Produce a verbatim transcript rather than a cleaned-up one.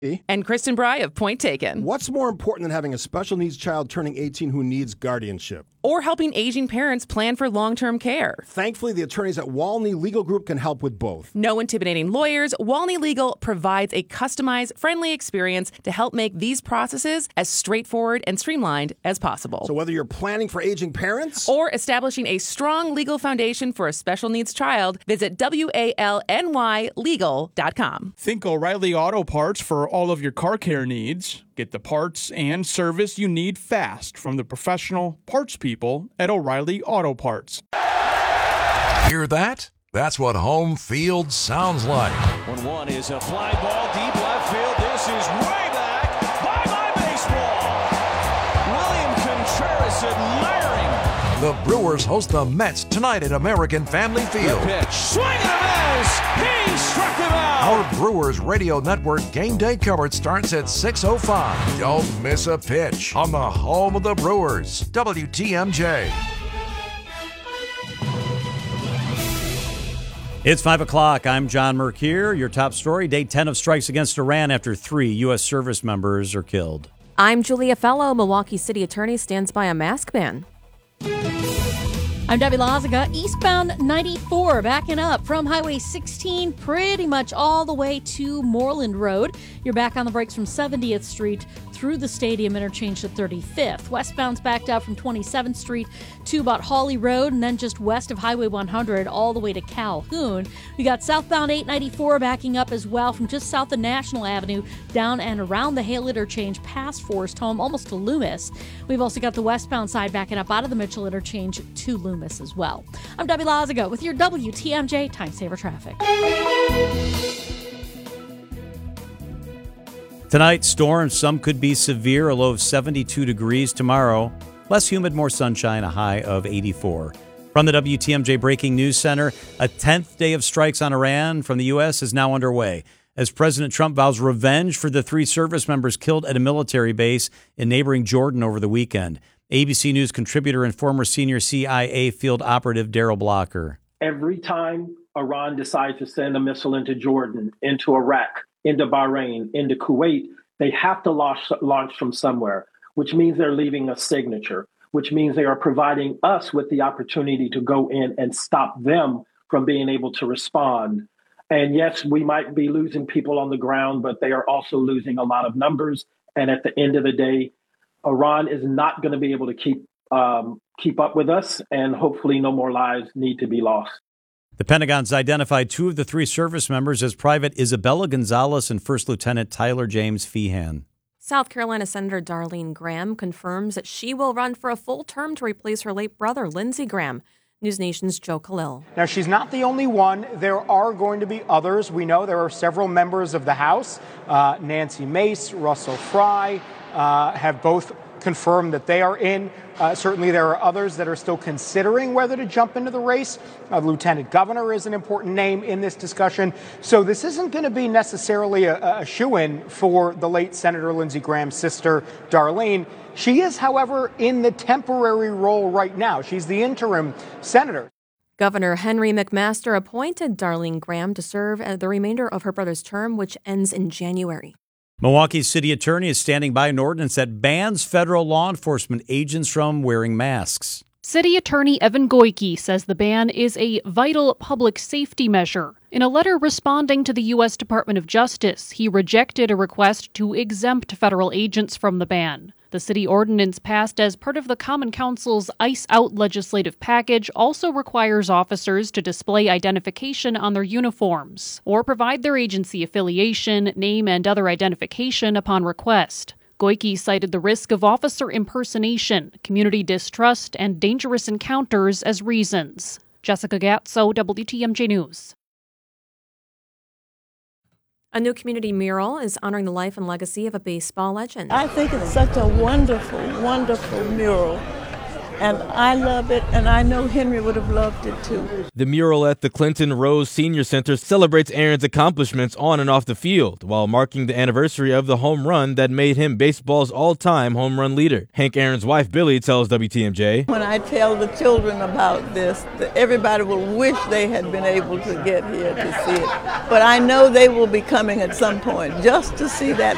And Kristen Bry of Point Taken. What's more important than having a special needs child turning eighteen who needs guardianship? Or helping aging parents plan for long-term care. Thankfully, the attorneys at Walney Legal Group can help with both. No intimidating lawyers, Walney Legal provides a customized, friendly experience to help make these processes as straightforward and streamlined as possible. So whether you're planning for aging parents or establishing a strong legal foundation for a special needs child, visit W A L N Y legal dot com. Think O'Reilly Auto Parts for all of your car care needs. Get the parts and service you need fast from the professional parts people at O'Reilly Auto Parts. Hear that? That's what home field sounds like. one one is a fly ball deep left field. This is way back. Bye-bye baseball. William Contreras admiring. The Brewers host the Mets tonight at American Family Field. The pitch. Swing and a miss. He struck him out. Our Brewers Radio Network game day coverage starts at six oh five. Don't miss a pitch on the home of the Brewers, W T M J. It's five o'clock. I'm John Mercure. Your top story, day ten of strikes against Iran after three U S service members are killed. I'm Julia Fellow. Milwaukee City Attorney stands by a mask ban. I'm Debbie Lazaga. Eastbound ninety-four backing up from Highway sixteen pretty much all the way to Moreland Road. You're back on the brakes from seventieth Street through the Stadium interchange to thirty-fifth. Westbound's backed out from twenty-seventh Street to about Hawley Road and then just west of Highway one hundred all the way to Calhoun. We got southbound eight ninety-four backing up as well from just south of National Avenue down and around the Hale interchange past Forest Home almost to Loomis. We've also got the westbound side backing up out of the Mitchell interchange to Loomis as well. I'm Debbie Lazaga with your W T M J Time Saver Traffic. Tonight, storms. Some could be severe. A low of seventy-two degrees tomorrow. Less humid, more sunshine, a high of eighty-four. From the W T M J Breaking News Center, a tenth day of strikes on Iran from the U S is now underway as President Trump vows revenge for the three service members killed at a military base in neighboring Jordan over the weekend. A B C News contributor and former senior C I A field operative Daryl Blocker. Every time Iran decides to send a missile into Jordan, into Iraq, into Bahrain, into Kuwait, they have to launch, launch from somewhere, which means they're leaving a signature, which means they are providing us with the opportunity to go in and stop them from being able to respond. And yes, we might be losing people on the ground, but they are also losing a lot of numbers. And at the end of the day, Iran is not going to be able to keep um, keep up with us, and hopefully no more lives need to be lost. The Pentagon's identified two of the three service members as Private Isabella Gonzalez and First Lieutenant Tyler James Feehan. South Carolina Senator Darlene Graham confirms that she will run for a full term to replace her late brother, Lindsey Graham. News Nation's Joe Khalil. Now, she's not the only one. There are going to be others. We know there are several members of the House, uh, Nancy Mace, Russell Fry, uh, have both confirmed that they are in. Uh, certainly there are others that are still considering whether to jump into the race. Uh, Lieutenant Governor is an important name in this discussion. So this isn't going to be necessarily a, a shoo-in for the late Senator Lindsey Graham's sister, Darlene. She is, however, in the temporary role right now. She's the interim senator. Governor Henry McMaster appointed Darlene Graham to serve the remainder of her brother's term, which ends in January. Milwaukee's city attorney is standing by an ordinance that bans federal law enforcement agents from wearing masks. City Attorney Evan Goyke says the ban is a vital public safety measure. In a letter responding to the U S Department of Justice, he rejected a request to exempt federal agents from the ban. The city ordinance passed as part of the Common Council's ICE Out legislative package also requires officers to display identification on their uniforms or provide their agency affiliation, name, and other identification upon request. Goyke cited the risk of officer impersonation, community distrust, and dangerous encounters as reasons. Jessica Gatso, W T M J News. A new community mural is honoring the life and legacy of a baseball legend. I think it's such a wonderful, wonderful mural. And I love it, and I know Henry would have loved it too. The mural at the Clinton Rose Senior Center celebrates Aaron's accomplishments on and off the field, while marking the anniversary of the home run that made him baseball's all-time home run leader. Hank Aaron's wife, Billy, tells W T M J, "When I tell the children about this, everybody will wish they had been able to get here to see it. But I know they will be coming at some point just to see that